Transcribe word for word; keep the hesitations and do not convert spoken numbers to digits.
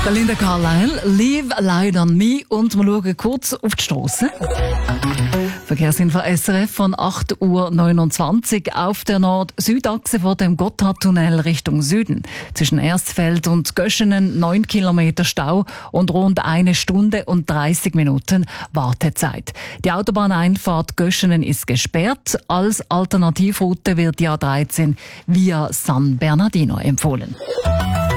Belinda Carlisle, Leave Light on Me, und wir schauen kurz auf die Strasse. Verkehrsinfo S R F von acht Uhr neunundzwanzig auf der Nord-Süd-Achse vor dem Gotthardtunnel Richtung Süden. Zwischen Erstfeld und Göschenen neun Kilometer Stau und rund eine Stunde und dreißig Minuten Wartezeit. Die Autobahneinfahrt Göschenen ist gesperrt. Als Alternativroute wird die A dreizehn via San Bernardino empfohlen.